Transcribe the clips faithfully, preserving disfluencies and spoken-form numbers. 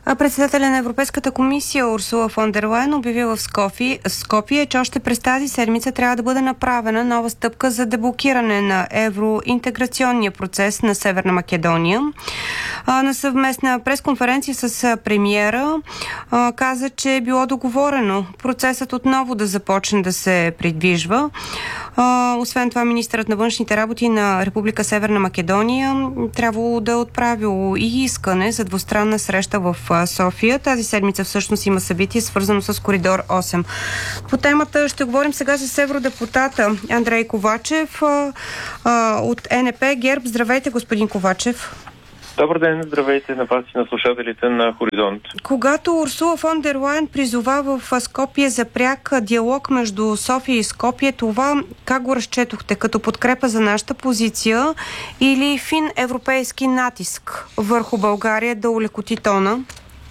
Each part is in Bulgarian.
Председателя на Европейската комисия Урсула фон дер Лайен обяви в Скопие, Скопие, че още през тази седмица трябва да бъде направена нова стъпка за деблокиране на евроинтеграционния процес на Северна Македония. На съвместна пресконференция с премиера каза, че е било договорено процесът отново да започне да се придвижва. Освен това, министърът на външните работи на Република Северна Македония трябвало да е отправил и искане за двустранна среща в София. Тази седмица всъщност има събитие, свързано с Коридор осем. По темата ще говорим сега с евродепутата Андрей Ковачев от Ен Еп ГЕРБ. Здравейте, господин Ковачев. Добър ден, здравейте на вас и на слушателите на Хоризонт. Когато Урсула фон дер Лайен призова в Скопие за пряк диалог между София и Скопие, това как го разчетохте? Като подкрепа за нашата позиция или фин европейски натиск върху България да улекоти тона?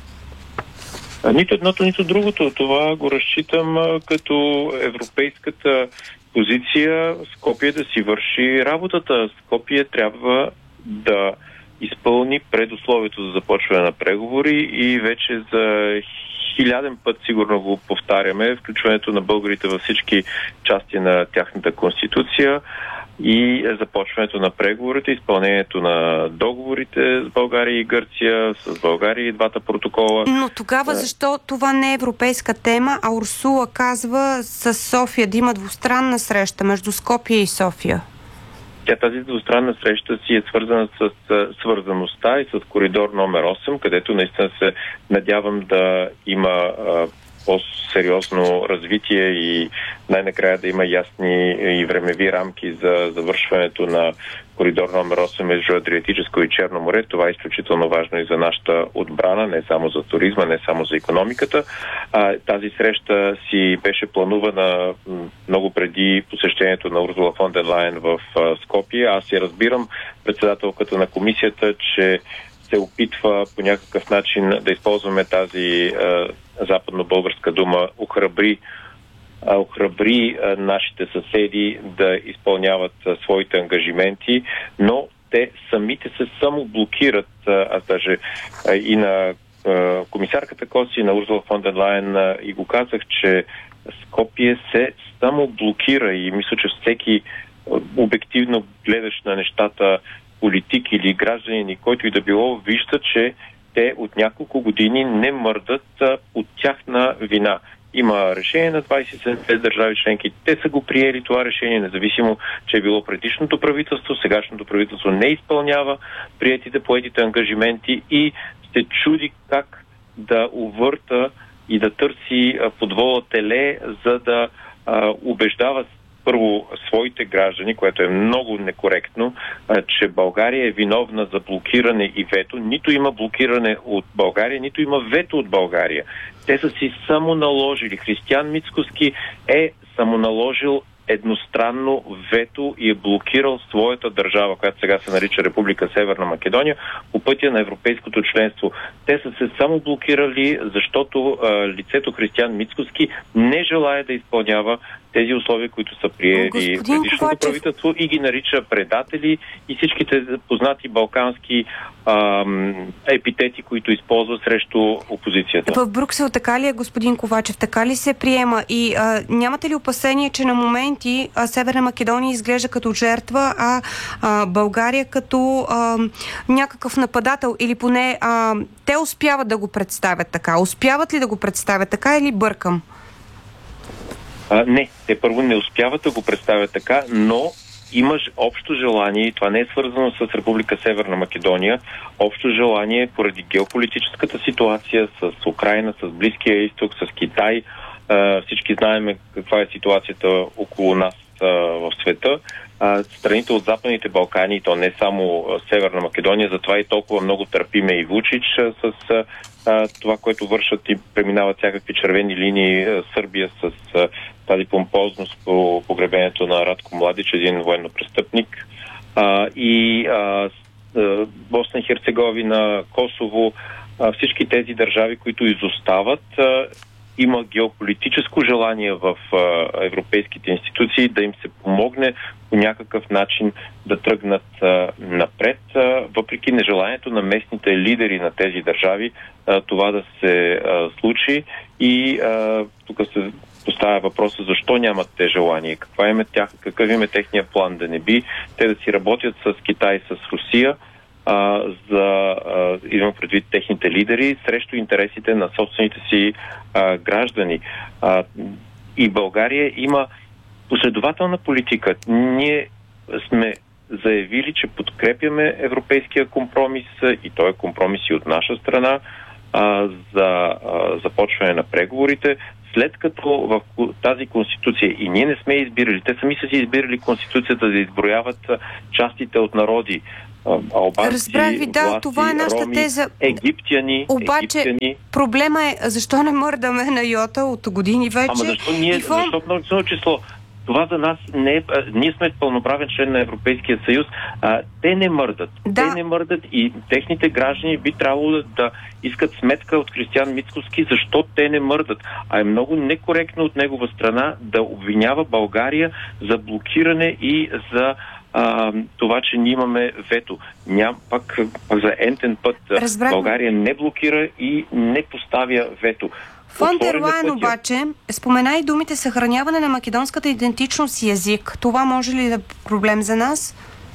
Нито едното, нито другото. Това го разчитам като европейската позиция Скопие да си върши работата. Скопие трябва да изпълни предусловието за започване на преговори и вече за хиляден път сигурно го повтаряме, включването на българите във всички части на тяхната конституция и започването на преговорите, изпълнението на договорите с България и Гърция, с България и двата протокола. Но тогава защо това не е европейска тема, а Урсула казва с София да има двустранна среща между Скопие и София? Тя тази двустранна среща си е свързана с свързаността и с коридор номер осем, където наистина се надявам да има а, по-сериозно развитие и най-накрая да има ясни и времеви рамки за завършването на коридор номер осем между Адриатическо и Черно море. Това е изключително важно и за нашата отбрана, не само за туризма, не само за икономиката. А, тази среща си беше планувана много преди посещението на Урсула фон дер Лайен в а, Скопие. Аз я разбирам, председателката на комисията, че се опитва по някакъв начин да използваме тази а, западно-българска дума охрабри охрабри нашите съседи да изпълняват своите ангажименти, но те самите се само блокират. Аз даже и на комисарката Коси, и на Урсула фон дер Лайен и го казах, че Скопие се само блокира и мисля, че всеки обективно гледащ на нещата политик или гражданин, който и да било, вижда, че те от няколко години не мърдат от тяхна вина. Има решение на двадесет и седем държави членки. Те са го приели това решение, независимо, че е било предишното правителство. Сегашното правителство не изпълнява приетите поетите ангажименти и се чуди как да увърта и да търси подвола теле, за да а, убеждава първо своите граждани, което е много некоректно, че България е виновна за блокиране и вето. Нито има блокиране от България, нито има вето от България. Те са си само наложили. Християн Мицкоски е самоналожил едностранно вето и е блокирал своята държава, която сега се нарича Република Северна Македония, по пътя на европейското членство. Те са се само блокирали, защото а, лицето Християн Мицкоски не желая да изпълнява тези условия, които са приели предишното правителство и ги нарича предатели и всичките познати балкански ам, епитети, които използва срещу опозицията. В Брюксел така ли е, господин Ковачев? Така ли се приема? И а, нямате ли опасение, че на моменти а, Северна Македония изглежда като жертва, а, а България като а, някакъв нападател? Или поне а, те успяват да го представят така? Успяват ли да го представят така или бъркам? А, не, те първо не успяват да го представят така, но имаш общо желание, и това не е свързано с Република Северна Македония, общо желание поради геополитическата ситуация с Украйна, с Близкия изток, с Китай. А, всички знаем каква е ситуацията около нас а, в света. А, страните от Западните Балкани, то не само Северна Македония, затова и толкова много търпиме и Вучич а, с а, това, което вършат и преминават всякакви червени линии а, Сърбия с а, тази помпозност по погребението на Радко Младич, един военнопрестъпник, а, и а, а, Босна и Херцеговина, Косово, а, всички тези държави, които изостават, а, има геополитическо желание в а, европейските институции да им се помогне по някакъв начин да тръгнат а, напред, а, въпреки нежеланието на местните лидери на тези държави а, това да се а, случи. И а, тук се поставя въпроса защо нямат те желание, каква им е тях, какъв им е техния план, да не би те да си работят с Китай и с Русия, а, за, а, имам предвид техните лидери, срещу интересите на собствените си а, граждани. А, и България има последователна политика. Ние сме заявили, че подкрепяме европейския компромис и той е компромис и от наша страна а, за а, започване на преговорите. След като в тази конституция и ние не сме избирали, те сами са си избирали конституцията да изброяват частите от народи, албанци, разбрах ви, да, власти, това е нашата роми, теза. египтяни. Обаче египтяни. проблема е защо не мърдаме на йота от години вече. Ама защо ние, фон... защо много число? Това за нас не е... Ние сме пълноправен член на Европейския съюз. А, те не мърдат. Да. Те не мърдат и техните граждани би трябвало да, да искат сметка от Християн Мицкоски, защо те не мърдат. А е много некоректно от негова страна да обвинява България за блокиране и за а, това, че ние имаме вето. Ням, пак, пак за ентен път Разбрах. България не блокира и не поставя вето. Фон дер Лайен обаче спомена и думите съхраняване на македонската идентичност и език. Това може ли да е проблем за нас?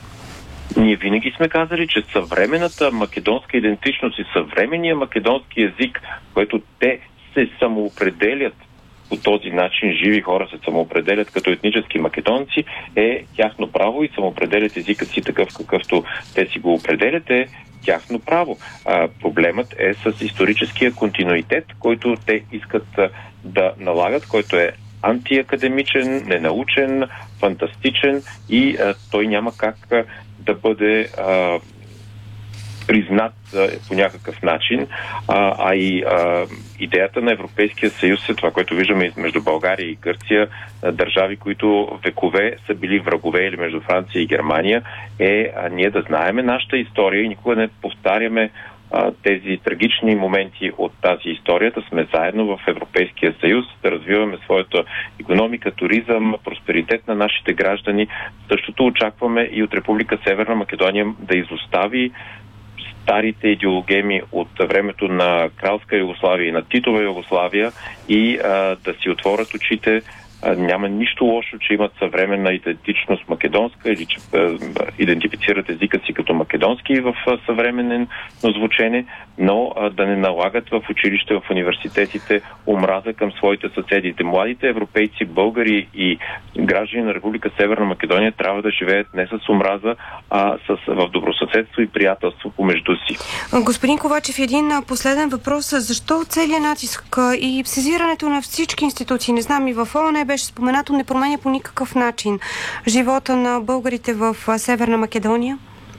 Ние винаги сме казали, че съвременната македонска идентичност и съвременния македонски език, който те се самоопределят по този начин, живи хора се самоопределят като етнически македонци, е тяхно право и самоопределят езикът си такъв, какъвто те си го определят, е тяхно право. А, проблемът е с историческия континуитет, който те искат а, да налагат, който е антиакадемичен, ненаучен, фантастичен и а, той няма как а, да бъде а, признат а, по някакъв начин, а, а и а, идеята на Европейския съюз е това, което виждаме между България и Гърция, а, държави, които векове са били врагове или между Франция и Германия, е а, ние да знаеме нашата история и никога не повтаряме а, тези трагични моменти от тази история, да сме заедно в Европейския съюз, да развиваме своята икономика, туризъм, просперитет на нашите граждани. Същото очакваме и от Република Северна Македония да изостави старите идеологеми от времето на кралска Югославия и на Титова Югославия и а, да си отворят очите. А, няма нищо лошо, че имат съвременна идентичност македонска или че а, идентифицират езика си като македонски в а, съвременен звучене, но а, да не налагат в училище, в университетите омраза към своите съседите. Младите европейци, българи и граждани на Република Северна Македония трябва да живеят не с омраза, а с, в добросъседство и приятелство помежду си. Господин Ковачев, един последен въпрос. Защо целият натиск и сезирането на всички институции, не знам, и в ООН беше споменато, не променя по никакъв начин живота на българите в Северна Македония?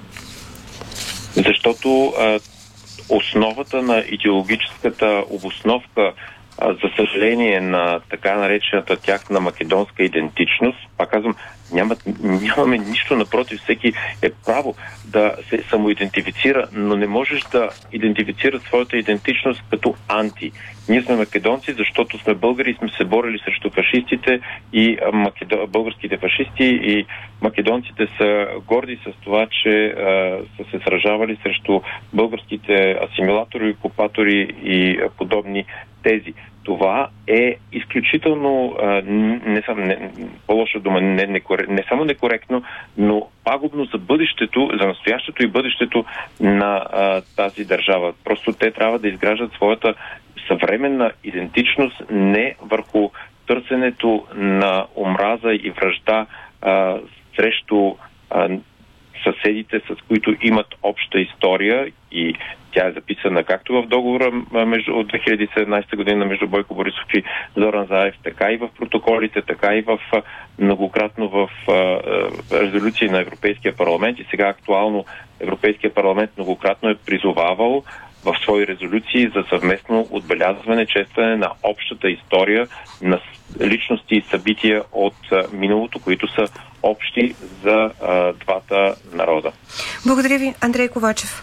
Защото а, основата на идеологическата обосновка, а, за съжаление, на така наречената тяхна македонска идентичност, пак казвам, Няма, нямаме нищо, напротив, всеки е право да се самоидентифицира, но не можеш да идентифицираш своята идентичност като анти. Ние сме македонци, защото сме българи и сме се борили срещу фашистите и македо... българските фашисти и македонците са горди с това, че а, са се сражавали срещу българските асимилатори, окупатори и а, подобни тези. Това е изключително, а, не само, не, по-лоша дума, не, не, не само некоректно, но пагубно за бъдещето, за настоящето и бъдещето на а, тази държава. Просто те трябва да изграждат своята съвременна идентичност не върху търсенето на омраза и вражда а, срещу а, съседите, с които имат обща история, и тя е записана както в договора между, от две хиляди и седемнадесета година между Бойко Борисов и Зоран Заев, така и в протоколите, така и в многократно в а, резолюции на Европейския парламент, и сега актуално Европейския парламент многократно е призовавал в свои резолюции за съвместно отбелязване, честване на общата история на личности и събития от миналото, които са общи за а, двата народа. Благодаря ви, Андрей Ковачев.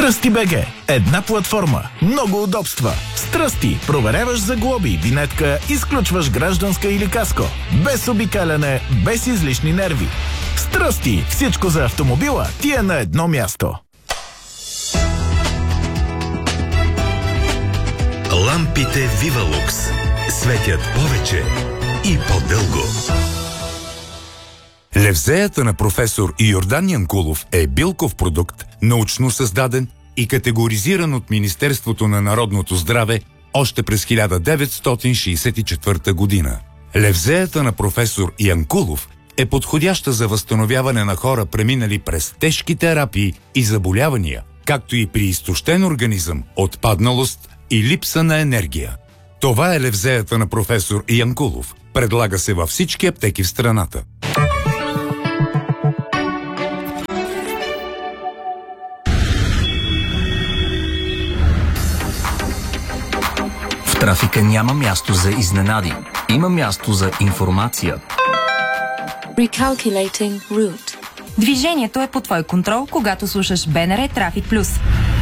Стръсти БГ. Една платформа. Много удобства. Стръсти. Проверяваш за глоби, винетка, изключваш гражданска или каско. Без обикаляне, без излишни нерви. Стръсти. Всичко за автомобила ти е на едно място. Лампите Вивалукс светят повече и по-дълго. Левзеята на професор Йордан Янкулов е билков продукт, научно създаден и категоризиран от Министерството на народното здраве още през хиляда деветстотин шейсет и четвърта година. Левзеята на професор Янкулов е подходяща за възстановяване на хора, преминали през тежки терапии и заболявания, както и при изтощен организъм, отпадналост и липса на енергия. Това е левзеята на професор Янкулов. Предлага се във всички аптеки в страната. В трафика няма място за изненади. Има място за информация. Recalculating route. Движението е под твой контрол, когато слушаш БНР Трафик Плюс.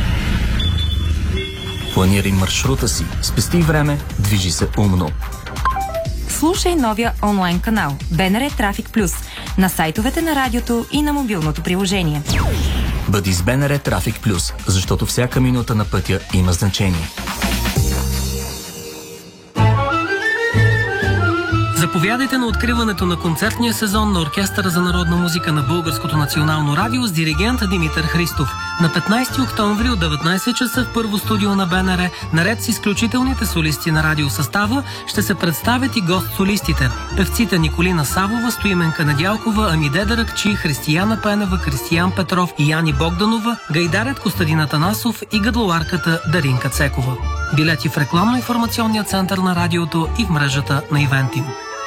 Планирай маршрута си, спести време, движи се умно. Слушай новия онлайн канал БНР Трафик Плюс на сайтовете на радиото и на мобилното приложение. Бъди с БНР Трафик Плюс, защото всяка минута на пътя има значение. Заповядайте на откриването на концертния сезон на Оркестъра за народна музика на Българското национално радио с диригент Димитър Христов. На петнайсети октомври от деветнайсет часа в първо студио на БНР, наред с изключителните солисти на радиосъстава, ще се представят и гост-солистите. Певците Николина Савова, Стоименка Недялкова, Амиде Даракчи, Християна Пенева, Кристиян Петров и Яни Богданова, гайдарят Костадин Атанасов и гадлоарката Даринка Цекова. Билети в рекламно-информационния център на радиото и в мрежата на Ивентим.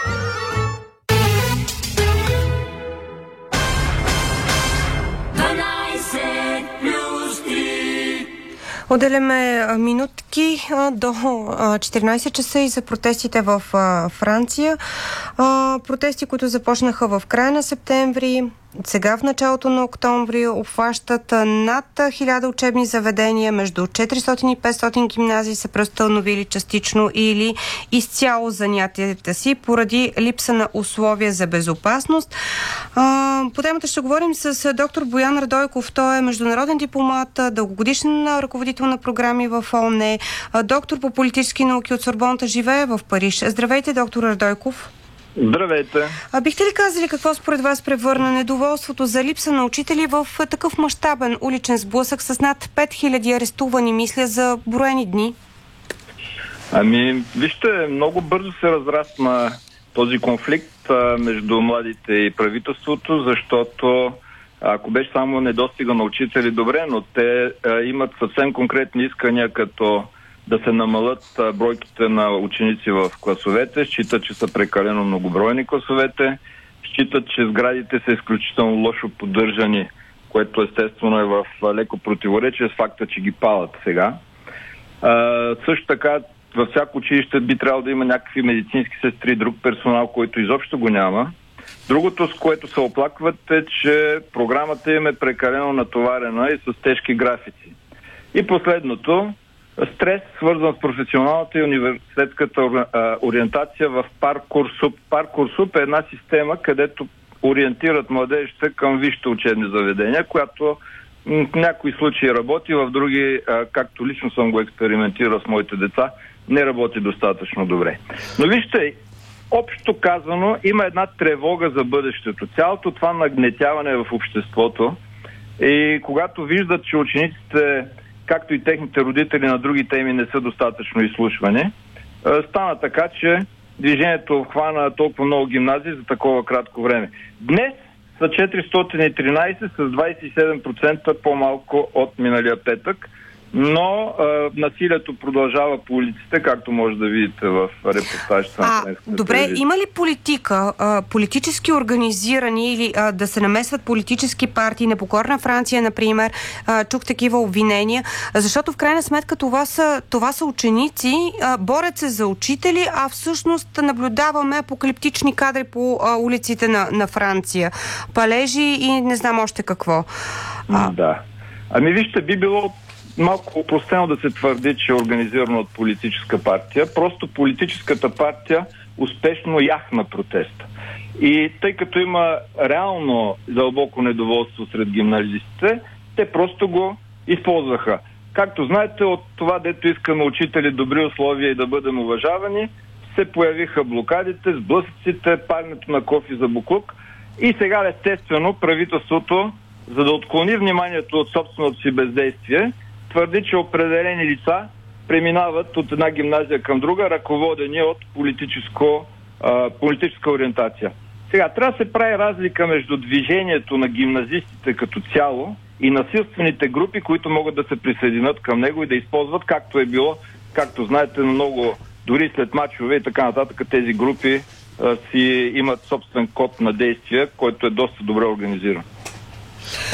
Отделяме минутки до четиринайсет часа и за протестите в Франция. Протести, които започнаха в края на септември, сега в началото на октомври, обхващат над хиляда учебни заведения, между четиристотин и петстотин гимназии са преустановили частично или изцяло занятията си поради липса на условия за безопасност. По темата ще говорим с доктор Боян Радойков. Той е международен дипломат, дългогодишен ръководител на програми в ООН, доктор по политически науки от Сорбоната, живее в Париж. Здравейте, доктор Радойков. Здравейте. А бихте ли казали какво според вас превърна недоволството за липса на учители в такъв мащабен уличен сблъсък с над пет хиляди арестувани, мисля, за броени дни? Ами, вижте, много бързо се разрасна този конфликт а, между младите и правителството, защото ако беше само недостига на учители, добре, но те а, имат съвсем конкретни искания, като да се намалят а, бройките на ученици в класовете, считат, че са прекалено многобройни класовете, считат, че сградите са изключително лошо поддържани, което естествено е в а, леко противоречие с факта, че ги палят сега. А, също така, във всяко училище би трябвало да има някакви медицински сестри, друг персонал, който изобщо го няма. Другото, с което се оплакват, е, че програмата им е прекалено натоварена и с тежки графици. И последното, стрес, свързан с професионалната и университетската ориентация в Паркурсуп. Паркурсуп е една система, където ориентират младежите към висшите учебни заведения, която в някои случаи работи, в други, както лично съм го експериментирал с моите деца, не работи достатъчно добре. Но вижте, общо казано, има една тревога за бъдещето. Цялото това нагнетяване в обществото и когато виждат, че учениците, както и техните родители на други теми не са достатъчно изслушвани, стана така, че движението обхвана толкова много гимназии за такова кратко време. Днес са четиристотин и тринайсет с двайсет и седем процента по-малко от миналия петък, но а, насилието продължава по улиците, както може да видите в репортажите на Френската Добре, телевизия. има ли политика, а, политически организирани или а, да се намесват политически партии, Непокорна Франция, например, а, чух такива обвинения, защото в крайна сметка това са, това са ученици, а, борят се за учители, а всъщност наблюдаваме апокалиптични кадри по а, улиците на, на Франция. Палежи и не знам още какво. А... Да. Ами вижте, би било малко упростено да се твърди, че е организирано от политическа партия. Просто политическата партия успешно яхна протеста. И тъй като има реално дълбоко недоволство сред гимназистите, те просто го използваха. Както знаете, от това, дето искаме учители добри условия и да бъдем уважавани, се появиха блокадите, сблъсъците, палянето на кофи за буклук. И сега, естествено, правителството, за да отклони вниманието от собственото си бездействие, твърди, че определени лица преминават от една гимназия към друга, ръководени от политическо, а, политическа ориентация. Сега, трябва да се прави разлика между движението на гимназистите като цяло и насилствените групи, които могат да се присъединят към него и да използват, както е било, както знаете, много, дори след мачове и така нататък, тези групи а, си имат собствен код на действие, който е доста добре организиран.